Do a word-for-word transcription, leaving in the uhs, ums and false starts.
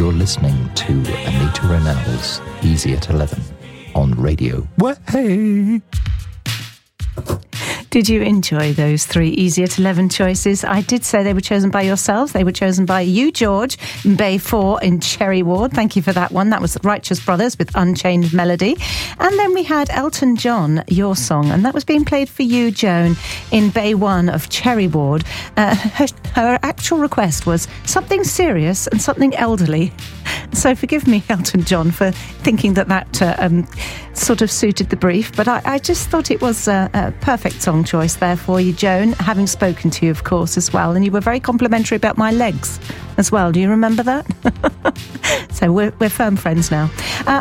You're listening to Anita Ronell's Easy at eleven on Radio Way. Did you enjoy those three Easy at eleven choices? I did say they were chosen by yourselves. They were chosen by you, George, in Bay four in Cherry Ward. Thank you for that one. That was Righteous Brothers with Unchained Melody. And then we had Elton John, Your Song, and that was being played for you, Joan, in Bay one of Cherry Ward. Uh, her, her actual request was something serious and something elderly. So forgive me, Elton John, for thinking that that uh, um, sort of suited the brief, but I, I just thought it was a, a perfect song choice there for you, Joan, having spoken to you, of course, as well. And you were very complimentary about my legs as well. Do you remember that? So we're, we're firm friends now. Uh,